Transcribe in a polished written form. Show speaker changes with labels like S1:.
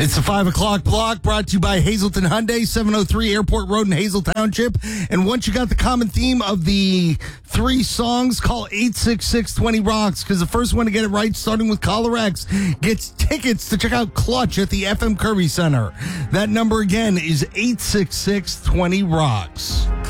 S1: It's the 5 o'clock block brought to you by Hazelton Hyundai, 703 Airport Road in Hazel Township. And once you got the common theme of the three songs, call 866-20-ROCKS, because the first one to get it right, starting with Caller X, gets tickets to check out Clutch at the FM Kirby Center. That number again is 866-20-ROCKS.